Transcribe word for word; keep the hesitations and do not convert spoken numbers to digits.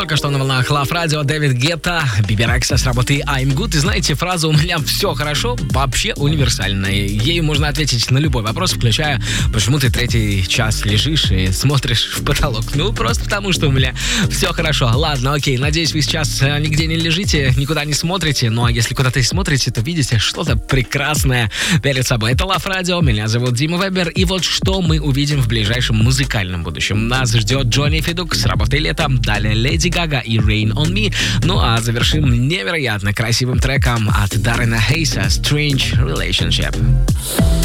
Только что на волнах Love Radio Дэвид Гетта, Биби Рекса с работы I'm Good. И знаете, фраза «у меня все хорошо» вообще универсальная. Ею можно ответить на любой вопрос, включая «почему ты третий час лежишь и смотришь в потолок?» Ну, просто потому, что у меня все хорошо. Ладно, окей, надеюсь, вы сейчас нигде не лежите, никуда не смотрите. Ну, а если куда-то и смотрите, то видите что-то прекрасное перед собой. Это Love Radio, меня зовут Дима Вебер. И вот что мы увидим в ближайшем музыкальном будущем. Нас ждет Джонни Федук с работой «Летом», далее Леди Гага и Rain on Me. Ну а завершим невероятно красивым треком от Даррена Хейса «Strange Relationship».